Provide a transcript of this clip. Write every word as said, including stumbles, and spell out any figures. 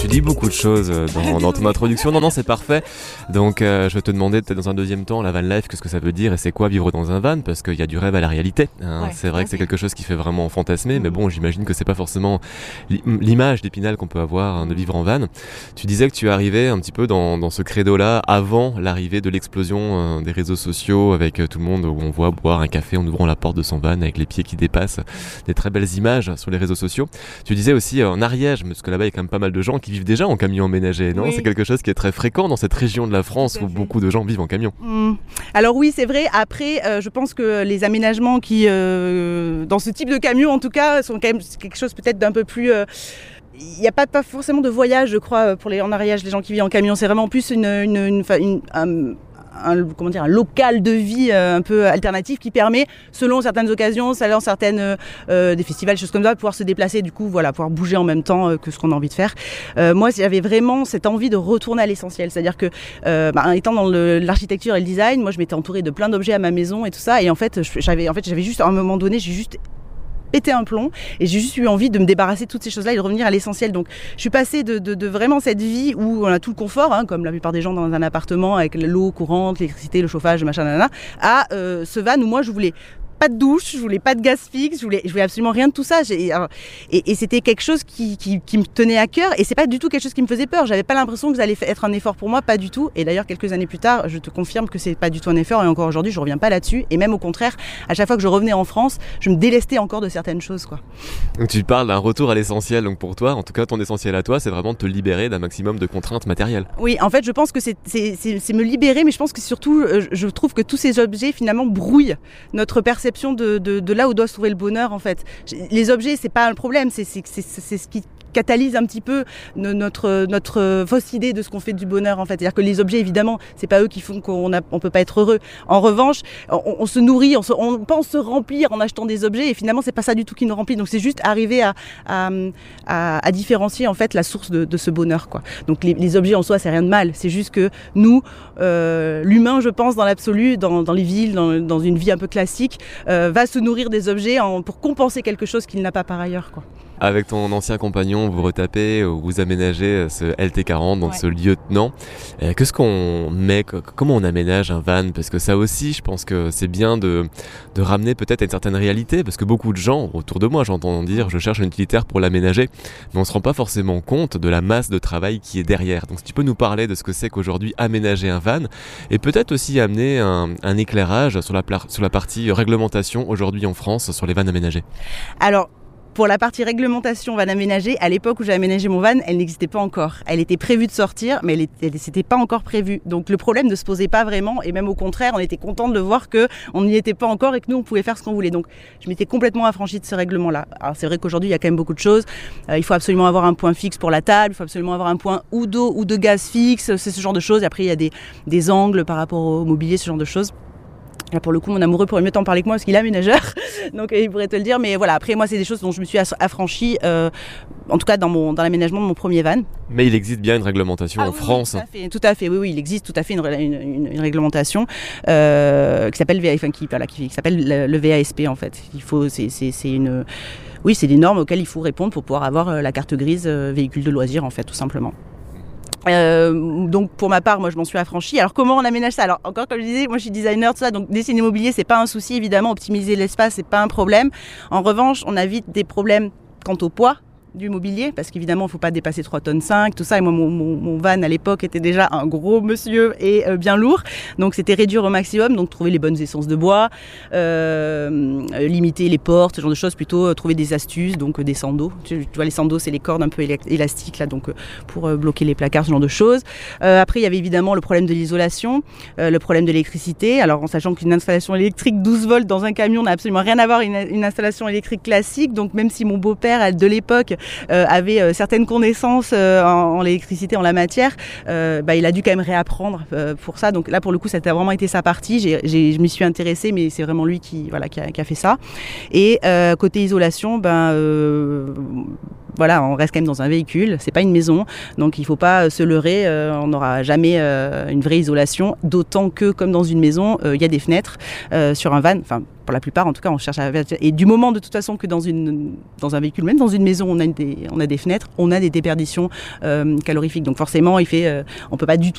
tu dis beaucoup de choses dans, dans ton introduction. Non, non, c'est parfait. Donc, euh, je vais te demander peut-être dans un deuxième temps, la van life, qu'est-ce que ça veut dire et c'est quoi vivre dans un van? Parce qu'il y a du rêve à la réalité. Hein. Ouais, c'est vrai que c'est quelque chose qui fait vraiment fantasmer, mmh. mais bon, j'imagine que c'est pas forcément l'image d'Épinal qu'on peut avoir hein, de vivre en van. Tu disais que tu es arrivé un petit peu dans, dans ce credo-là avant l'arrivée de l'explosion euh, des réseaux sociaux avec euh, tout le monde où on voit boire un café en ouvrant la porte de son van avec les pieds qui dépassent, des très belles images sur les réseaux sociaux. Tu disais aussi euh, en Ariège, parce que là-bas il y a quand même pas mal de gens qui vivent déjà en camion aménagé, non? Oui. C'est quelque chose qui est très fréquent dans cette région de la France où beaucoup de gens vivent en camion. Mmh. Alors oui, c'est vrai. Après, euh, je pense que les aménagements qui, euh, dans ce type de camion en tout cas, sont quand même quelque chose peut-être d'un peu plus... Euh, Il n'y a pas, pas forcément de voyage, je crois, pour les, en Ariège, les gens qui vivent en camion. C'est vraiment plus une, une, une, une, un, un, comment dire, un local de vie euh, un peu alternatif qui permet, selon certaines occasions, selon certaines euh, des festivals, des choses comme ça, de pouvoir se déplacer, du coup, voilà, pouvoir bouger en même temps euh, que ce qu'on a envie de faire. Euh, moi, j'avais vraiment cette envie de retourner à l'essentiel, c'est-à-dire que, euh, bah, étant dans le, l'architecture et le design, moi, je m'étais entourée de plein d'objets à ma maison et tout ça, et en fait, j'avais, en fait, j'avais juste à un moment donné, j'ai juste péter un plomb et j'ai juste eu envie de me débarrasser de toutes ces choses-là et de revenir à l'essentiel. Donc je suis passée de, de, de vraiment cette vie où on a tout le confort, hein, comme la plupart des gens dans un appartement avec l'eau courante, l'électricité, le chauffage, machin, nanana, à euh, ce van où moi je voulais pas de douche, je voulais pas de gaz fixe, je voulais, je voulais absolument rien de tout ça. J'ai, et, et c'était quelque chose qui, qui, qui me tenait à cœur et c'est pas du tout quelque chose qui me faisait peur. J'avais pas l'impression que ça allait être un effort pour moi, pas du tout. Et d'ailleurs, quelques années plus tard, je te confirme que c'est pas du tout un effort et encore aujourd'hui, je reviens pas là-dessus. Et même au contraire, à chaque fois que je revenais en France, je me délestais encore de certaines choses, quoi. Donc tu parles d'un retour à l'essentiel. Donc pour toi, en tout cas, ton essentiel à toi, c'est vraiment de te libérer d'un maximum de contraintes matérielles. Oui, en fait, je pense que c'est, c'est, c'est, c'est me libérer, mais je pense que surtout, je trouve que tous ces objets finalement brouillent notre perception de, de de là où doit se trouver le bonheur en fait. Les objets, c'est pas un problème, c'est, c'est, c'est, c'est ce qui catalyse un petit peu notre, notre fausse idée de ce qu'on fait du bonheur en fait. C'est-à-dire que les objets, évidemment, c'est pas eux qui font qu'on a, on peut pas être heureux. En revanche, on, on se nourrit, on, se, on pense se remplir en achetant des objets et finalement, c'est pas ça du tout qui nous remplit. Donc c'est juste arriver à, à, à, à différencier en fait la source de, de ce bonheur, quoi. Donc les, les objets en soi, c'est rien de mal. C'est juste que nous, euh, l'humain, je pense, dans l'absolu, dans, dans les villes, dans, dans une vie un peu classique, euh, va se nourrir des objets en, pour compenser quelque chose qu'il n'a pas par ailleurs, quoi. Avec ton ancien compagnon, vous retapez, vous aménagez ce L T quarante, donc ouais. ce lieutenant. Euh, qu'est-ce qu'on met, comment on aménage un van? Parce que ça aussi, je pense que c'est bien de, de ramener peut-être à une certaine réalité, parce que beaucoup de gens, autour de moi, j'entends dire, je cherche un utilitaire pour l'aménager, mais on ne se rend pas forcément compte de la masse de travail qui est derrière. Donc si tu peux nous parler de ce que c'est qu'aujourd'hui aménager un van, et peut-être aussi amener un, un éclairage sur la, sur la partie réglementation aujourd'hui en France, sur les vannes aménagées. Alors, pour la partie réglementation van aménagée, à l'époque où j'ai aménagé mon van, elle n'existait pas encore. Elle était prévue de sortir, mais elle n'était pas encore prévue. Donc le problème ne se posait pas vraiment, et même au contraire, on était content de voir qu'on n'y était pas encore et que nous, on pouvait faire ce qu'on voulait. Donc je m'étais complètement affranchie de ce règlement-là. Alors c'est vrai qu'aujourd'hui, il y a quand même beaucoup de choses. Euh, il faut absolument avoir un point fixe pour la table, il faut absolument avoir un point ou d'eau ou de gaz fixe, c'est ce genre de choses. Et après, il y a des, des angles par rapport au mobilier, ce genre de choses. Là, pour le coup, mon amoureux pourrait mieux t'en parler que moi parce qu'il est aménageur, donc il pourrait te le dire. Mais voilà, après, moi, c'est des choses dont je me suis affranchie, euh, en tout cas dans, mon, dans l'aménagement de mon premier van. Mais il existe bien une réglementation ah, en oui, France. Tout à fait, tout à fait, oui, oui, il existe tout à fait une, une, une réglementation euh, qui s'appelle, enfin, qui, voilà, qui, qui s'appelle le, le V A S P en fait. Il faut, c'est, c'est, c'est une, oui, c'est des normes auxquelles il faut répondre pour pouvoir avoir la carte grise euh, véhicule de loisirs en fait, tout simplement. Euh, donc pour ma part, moi je m'en suis affranchie. Alors comment on aménage ça? Alors encore comme je disais, moi je suis designer, tout ça, donc dessiner immobilier c'est pas un souci évidemment, optimiser l'espace c'est pas un problème. En revanche, on a vite des problèmes quant au poids du mobilier, parce qu'évidemment il ne faut pas dépasser trois tonnes cinq, tout ça, et moi mon, mon, mon van à l'époque était déjà un gros monsieur et euh, bien lourd, donc c'était réduire au maximum, donc trouver les bonnes essences de bois, euh, limiter les portes, ce genre de choses, plutôt euh, trouver des astuces, donc euh, des sandos, tu, tu vois les sandos c'est les cordes un peu élastiques là, donc euh, pour euh, bloquer les placards, ce genre de choses. Euh, après il y avait évidemment le problème de l'isolation, euh, le problème de l'électricité, alors en sachant qu'une installation électrique douze volts dans un camion n'a absolument rien à voir avec une, une installation électrique classique, donc même si mon beau-père de l'époque Euh, avait euh, certaines connaissances euh, en, en l'électricité, en la matière, euh, bah, il a dû quand même réapprendre euh, pour ça. Donc là, pour le coup, ça a vraiment été sa partie. J'ai, j'ai, je m'y suis intéressée, mais c'est vraiment lui qui, voilà, qui, a, qui a fait ça. Et euh, côté isolation, ben, euh, voilà, on reste quand même dans un véhicule, c'est pas une maison, donc il faut pas se leurrer, euh, on n'aura jamais euh, une vraie isolation, d'autant que comme dans une maison, il euh, y a des fenêtres euh, sur un van, enfin pour la plupart en tout cas on cherche à... Et du moment de toute façon que dans, une, dans un véhicule, même dans une maison on a des, on a des fenêtres, on a des déperditions euh, calorifiques, donc forcément il fait, euh, on peut pas du tout